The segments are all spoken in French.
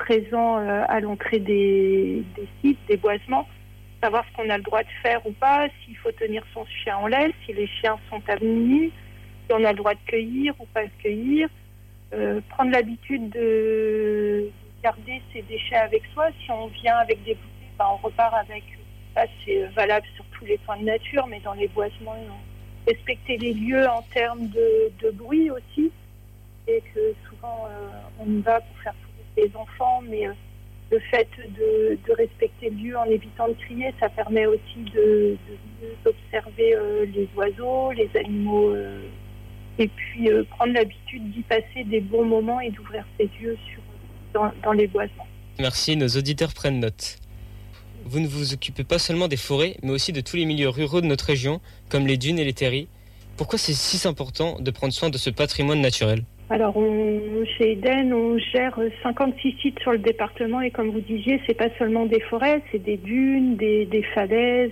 présents à l'entrée des sites, des boisements, savoir ce qu'on a le droit de faire ou pas, s'il faut tenir son chien en laisse, si les chiens sont admis, si on a le droit de cueillir ou pas de cueillir, prendre l'habitude de garder ses déchets avec soi. Si on vient avec des bouteilles, on repart avec. Ça, c'est valable sur tous les points de nature, mais dans les boisements, respecter les lieux en termes de bruit aussi. Et que souvent, on y va pour faire courir les enfants, mais le fait de respecter le lieu en évitant de crier, ça permet aussi de mieux observer les oiseaux, les animaux, et puis prendre l'habitude d'y passer des bons moments et d'ouvrir ses yeux dans les boisements. Merci, nos auditeurs prennent note. Vous ne vous occupez pas seulement des forêts, mais aussi de tous les milieux ruraux de notre région, comme les dunes et les terris. Pourquoi c'est si important de prendre soin de ce patrimoine naturel ? Alors, chez Eden, on gère 56 sites sur le département et comme vous disiez, c'est pas seulement des forêts, c'est des dunes, des falaises,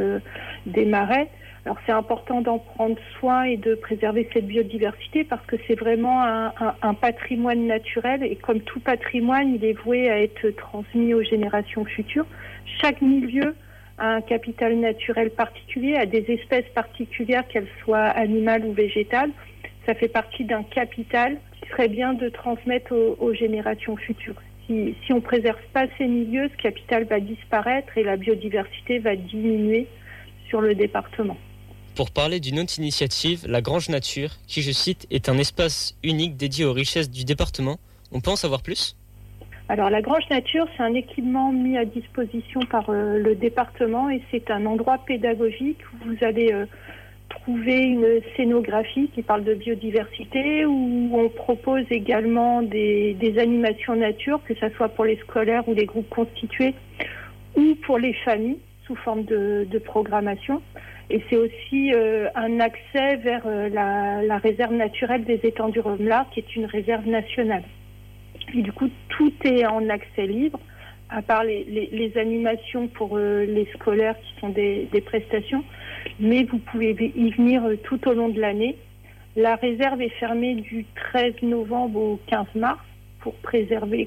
des marais. Alors, c'est important d'en prendre soin et de préserver cette biodiversité parce que c'est vraiment un patrimoine naturel et comme tout patrimoine, il est voué à être transmis aux générations futures. Chaque milieu a un capital naturel particulier, a des espèces particulières, qu'elles soient animales ou végétales. Ça fait partie d'un capital qui serait bien de transmettre aux générations futures. Si on ne préserve pas ces milieux, ce capital va disparaître et la biodiversité va diminuer sur le département. Pour parler d'une autre initiative, la Grange Nature, qui, je cite, est un espace unique dédié aux richesses du département. On peut en savoir plus ? Alors la Grange Nature, c'est un équipement mis à disposition par le département et c'est un endroit pédagogique où vous allez trouver une scénographie qui parle de biodiversité, où on propose également des animations nature, que ce soit pour les scolaires ou les groupes constitués, ou pour les familles, sous forme de programmation. Et c'est aussi un accès vers la réserve naturelle des étangs du Romelard, qui est une réserve nationale. Et du coup, tout est en accès libre, à part les animations pour les scolaires qui sont des prestations, mais vous pouvez y venir tout au long de l'année. La réserve est fermée du 13 novembre au 15 mars pour préserver,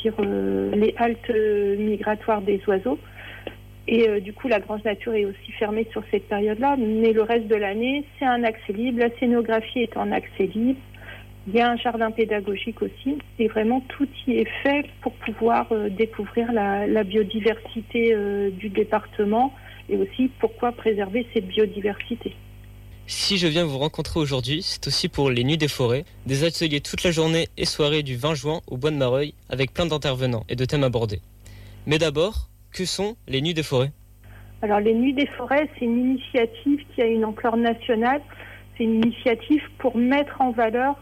les haltes migratoires des oiseaux. Et du coup, la Grange Nature est aussi fermée sur cette période-là, mais le reste de l'année, c'est un accès libre. La scénographie est en accès libre. Il y a un jardin pédagogique aussi. Et vraiment, tout y est fait pour pouvoir découvrir la biodiversité du département et aussi pourquoi préserver cette biodiversité. Si je viens vous rencontrer aujourd'hui, c'est aussi pour les Nuits des Forêts, des ateliers toute la journée et soirée du 20 juin au Bois de Mareuil avec plein d'intervenants et de thèmes abordés. Mais d'abord, que sont les Nuits des Forêts ? Alors les Nuits des Forêts, c'est une initiative qui a une ampleur nationale. C'est une initiative pour mettre en valeur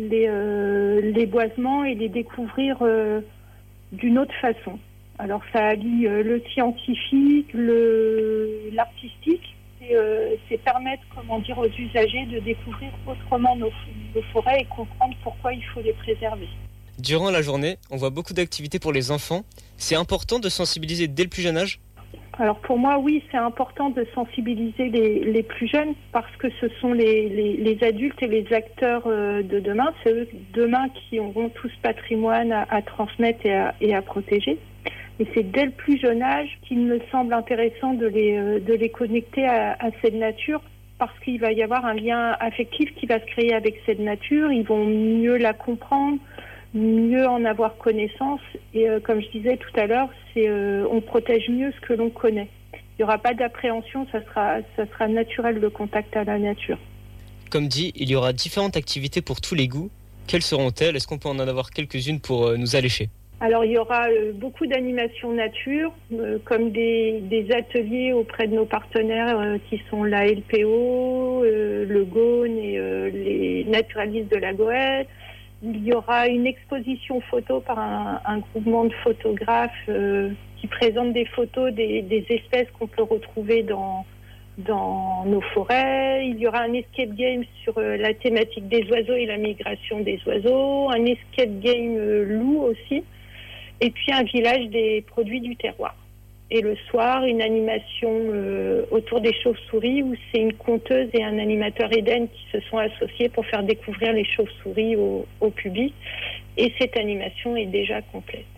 les boisements et les découvrir d'une autre façon. Alors ça allie le scientifique, l'artistique, c'est permettre aux usagers de découvrir autrement nos forêts et comprendre pourquoi il faut les préserver. Durant la journée, on voit beaucoup d'activités pour les enfants. C'est important de sensibiliser dès le plus jeune âge ? Alors pour moi, oui, c'est important de sensibiliser les plus jeunes parce que ce sont les adultes et les acteurs de demain. C'est eux demain qui auront tout ce patrimoine à transmettre et à protéger. Et c'est dès le plus jeune âge qu'il me semble intéressant de les connecter à cette nature parce qu'il va y avoir un lien affectif qui va se créer avec cette nature. Ils vont mieux la comprendre, mieux en avoir connaissance. Et comme je disais tout à l'heure, on protège mieux ce que l'on connaît. Il n'y aura pas d'appréhension, ça sera naturel le contact à la nature. Comme dit, il y aura différentes activités pour tous les goûts. Quelles seront-elles ? Est-ce qu'on peut en avoir quelques-unes pour nous allécher ? Alors il y aura beaucoup d'animations nature, comme des ateliers auprès de nos partenaires qui sont la LPO, le Gaune et les naturalistes de la Goëlle. Il y aura une exposition photo par un groupement de photographes qui présente des photos des espèces qu'on peut retrouver dans nos forêts. Il y aura un escape game sur la thématique des oiseaux et la migration des oiseaux, un escape game loup aussi, et puis un village des produits du terroir. Et le soir, une animation autour des chauves-souris où c'est une conteuse et un animateur Eden qui se sont associés pour faire découvrir les chauves-souris au public. Et cette animation est déjà complète.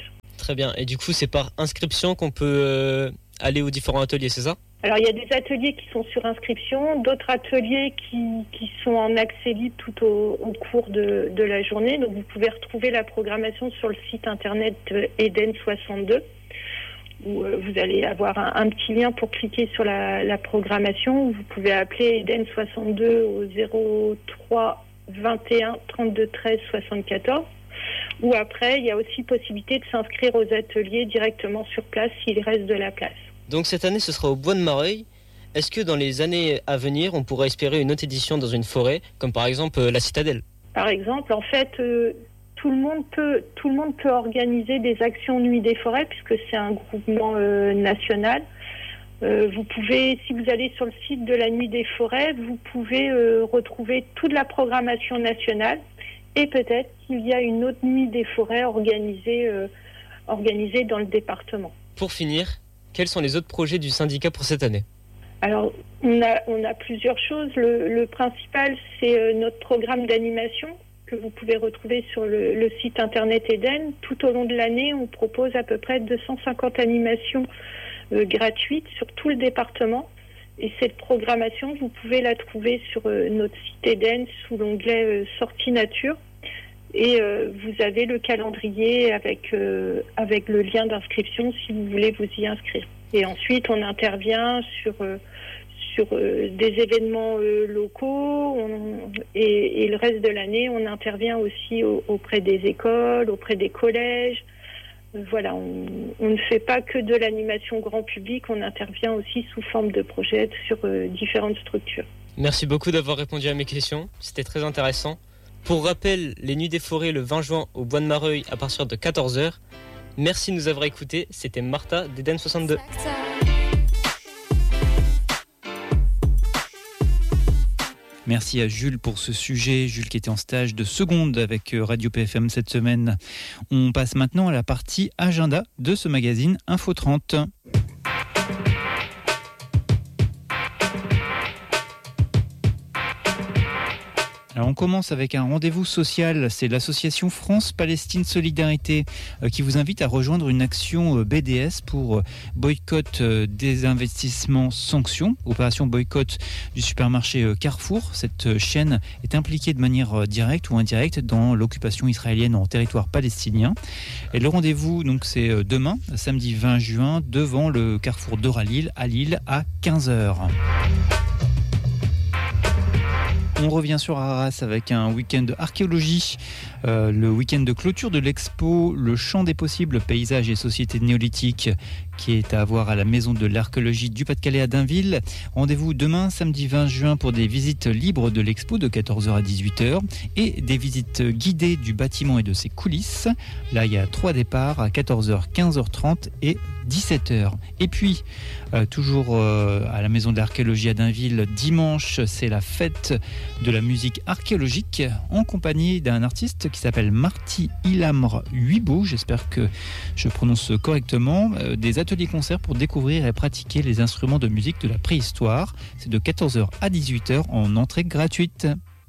Très bien. Et du coup, c'est par inscription qu'on peut aller aux différents ateliers, c'est ça ? Alors, il y a des ateliers qui sont sur inscription, d'autres ateliers qui sont en accès libre tout au cours de la journée. Donc, vous pouvez retrouver la programmation sur le site internet Eden 62, où vous allez avoir un petit lien pour cliquer sur la programmation. Vous pouvez appeler Eden 62 au 03 21 32 13 74. Ou après, il y a aussi possibilité de s'inscrire aux ateliers directement sur place s'il reste de la place. Donc cette année, ce sera au Bois de Mareuil. Est-ce que dans les années à venir, on pourrait espérer une autre édition dans une forêt, comme par exemple la Citadelle ? Par exemple, en fait, tout le monde peut organiser des actions Nuit des forêts, puisque c'est un groupement national. Vous pouvez, si vous allez sur le site de la Nuit des forêts, vous pouvez retrouver toute la programmation nationale. Et peut-être qu'il y a une autre Nuit des forêts organisée dans le département. Pour finir, quels sont les autres projets du syndicat pour cette année ? Alors, on a plusieurs choses. Le principal, c'est notre programme d'animation que vous pouvez retrouver sur le site internet Eden. Tout au long de l'année, on propose à peu près 250 animations gratuites sur tout le département. Et cette programmation, vous pouvez la trouver sur notre site Eden sous l'onglet Sortie Nature. Et vous avez le calendrier avec le lien d'inscription si vous voulez vous y inscrire. Et ensuite, on intervient sur des événements locaux et le reste de l'année, on intervient aussi auprès des écoles, auprès des collèges. Voilà, on ne fait pas que de l'animation grand public, on intervient aussi sous forme de projet sur différentes structures. Merci beaucoup d'avoir répondu à mes questions, c'était très intéressant. Pour rappel, les Nuits des Forêts le 20 juin au Bois de Mareuil à partir de 14h. Merci de nous avoir écoutés, c'était Martha d'Eden 62. Merci à Jules pour ce sujet, Jules qui était en stage de seconde avec Radio PFM cette semaine. On passe maintenant à la partie agenda de ce magazine Info 30. Alors on commence avec un rendez-vous social, c'est l'association France-Palestine Solidarité qui vous invite à rejoindre une action BDS pour boycott des investissements sanctions, opération boycott du supermarché Carrefour. Cette chaîne est impliquée de manière directe ou indirecte dans l'occupation israélienne en territoire palestinien. Et le rendez-vous, donc, c'est demain, samedi 20 juin, devant le Carrefour d'Oralil à Lille à 15h. On revient sur Arras avec un week-end archéologie, le week-end de clôture de l'expo Le Champ des possibles, paysages et sociétés néolithiques, qui est à voir à la Maison de l'archéologie du Pas-de-Calais à Dainville. Rendez-vous demain, samedi 20 juin, pour des visites libres de l'expo de 14h à 18h et des visites guidées du bâtiment et de ses coulisses. Là, il y a 3 départs à 14h, 15h30 et 17h. Et puis, toujours à la Maison de l'archéologie à Dainville, dimanche, c'est la fête de la musique archéologique en compagnie d'un artiste qui s'appelle Marty Ilamre Huibo, j'espère que je prononce correctement, des ateliers-concerts pour découvrir et pratiquer les instruments de musique de la préhistoire. C'est de 14h à 18h en entrée gratuite.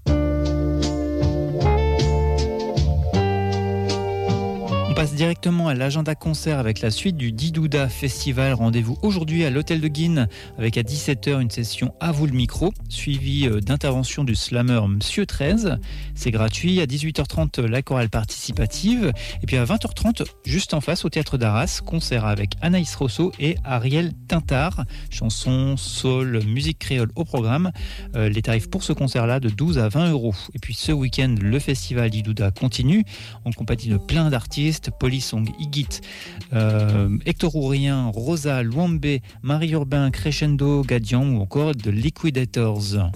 On passe directement à l'agenda concert avec la suite du Didouda Festival. Rendez-vous aujourd'hui à l'Hôtel de Guine avec à 17h une session À vous le micro, suivie d'intervention du slammer Monsieur 13. C'est gratuit. À 18h30, la chorale participative. Et puis à 20h30, juste en face au Théâtre d'Arras, concert avec Anaïs Rosso et Ariel Tintard. Chansons, soul, musique créole au programme. Les tarifs pour ce concert-là de 12 à 20 euros. Et puis ce week-end, le festival Didouda continue en compagnie de plein d'artistes. Polysong, Igit, Hector Ourien, Rosa, Luambe, Marie Urbain, Crescendo, Gadian ou encore The Liquidators.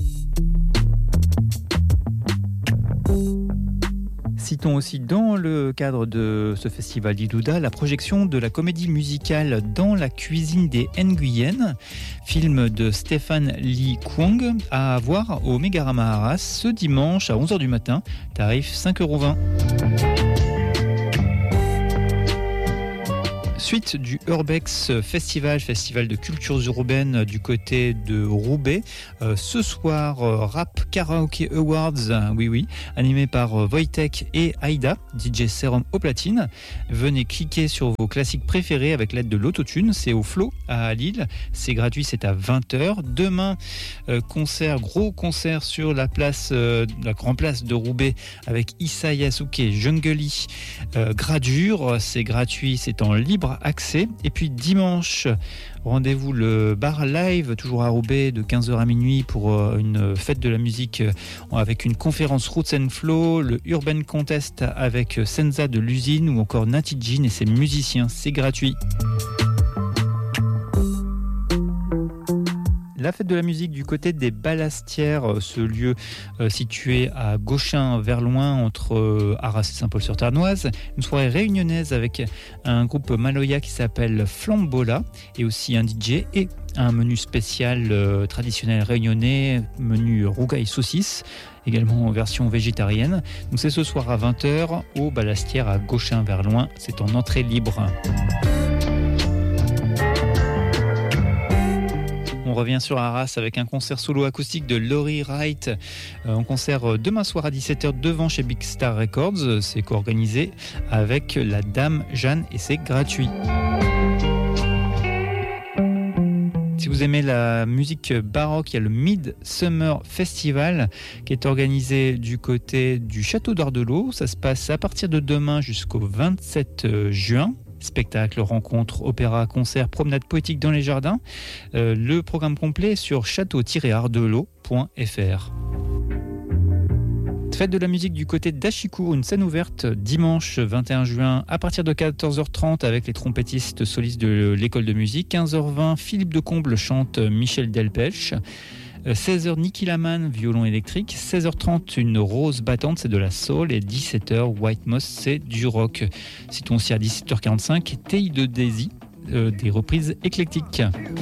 Citons aussi dans le cadre de ce festival Didouda la projection de la comédie musicale Dans la cuisine des Nguyen, film de Stéphane Lee Kwong, à voir au Mégarama Arras ce dimanche à 11h du matin, tarif 5,20 €. Suite du Urbex Festival de cultures urbaines du côté de Roubaix. Ce soir, Rap Karaoke Awards, oui, animé par Wojtek et Aïda, DJ Serum au platine. Venez cliquer sur vos classiques préférés avec l'aide de l'autotune. C'est au Flow à Lille. C'est gratuit, c'est à 20h. Demain, gros concert sur la grande place de Roubaix avec Issa Yasuke et Jungly. Gradure, c'est gratuit, c'est en libre accès. Et puis dimanche, rendez-vous le bar live, toujours à Roubaix, de 15h à minuit pour une fête de la musique avec une conférence Roots and Flow, le Urban Contest avec Senza de l'usine ou encore Natty Jean et ses musiciens. C'est gratuit. La fête de la musique du côté des Ballastières, ce lieu situé à Gauchin-Verloin entre Arras et Saint-Paul-sur-Tarnoise. Une soirée réunionnaise avec un groupe Maloya qui s'appelle Flambola et aussi un DJ et un menu spécial traditionnel réunionnais, menu rougail saucisse, également en version végétarienne. Donc c'est ce soir à 20h au Ballastières à Gauchin-Verloin. C'est en entrée libre. On revient sur Arras avec un concert solo acoustique de Laurie Wright. Un concert demain soir à 17h devant chez Big Star Records. C'est co-organisé avec la Dame Jeanne et c'est gratuit. Si vous aimez la musique baroque, il y a le Midsummer Festival qui est organisé du côté du Château d'Ordelot. Ça se passe à partir de demain jusqu'au 27 juin. Spectacle, rencontres, opéra, concerts, promenades poétiques dans les jardins. Le programme complet est sur château-ardelot.fr. Fête de la musique du côté d'Achicourt, une scène ouverte dimanche 21 juin à partir de 14h30 avec les trompettistes solistes de l'école de musique. 15h20, Philippe de Comble chante Michel Delpech. 16h, Niki Laman, violon électrique. 16h30, une rose battante, c'est de la soul. Et 17h, White Moss, c'est du rock. Citons aussi à 17h45, Tei de Daisy, des reprises éclectiques.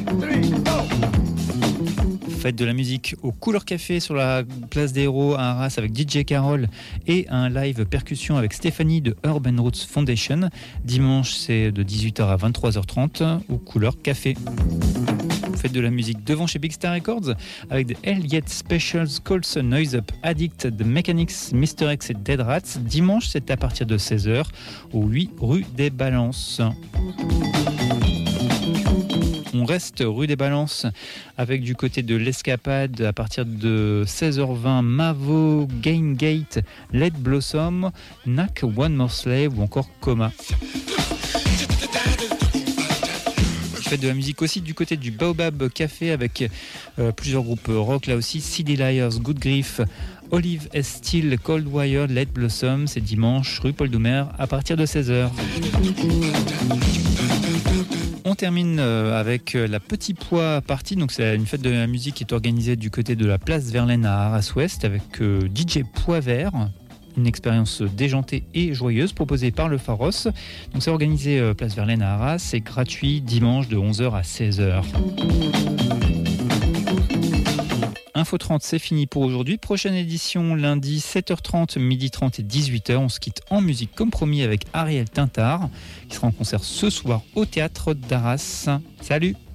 Fête de la musique au Couleur Café sur la place des Héros à Arras avec DJ Carole et un live percussion avec Stéphanie de Urban Roots Foundation. Dimanche, c'est de 18h à 23h30 au Couleur Café. Fête de la musique devant chez Big Star Records avec The Elliott Specials, Colson, Noise Up, Addict, The Mechanics, Mr. X et Dead Rats. Dimanche, c'est à partir de 16h au 8 rue des Balances. On reste rue des Balances avec du côté de l'Escapade à partir de 16h20 Mavo, Game Gate, Let Blossom, Knack, One More Slave ou encore Coma. Fête de la musique aussi du côté du Baobab Café avec plusieurs groupes rock là aussi, CD Liars, Good Grief, Olive S. Steel, Cold Wire, Let Blossom. C'est dimanche rue Paul Doumer à partir de 16h. On termine avec la Petit Pois Party. Donc c'est une fête de la musique qui est organisée du côté de la place Verlaine à Arras-Ouest avec DJ Pois Vert. Une expérience déjantée et joyeuse proposée par le Pharos. Donc c'est organisé place Verlaine à Arras. C'est gratuit dimanche de 11h à 16h. Info 30, c'est fini pour aujourd'hui. Prochaine édition lundi 7h30, 12h30 et 18h. On se quitte en musique comme promis avec Ariel Tintard qui sera en concert ce soir au théâtre d'Arras. Salut!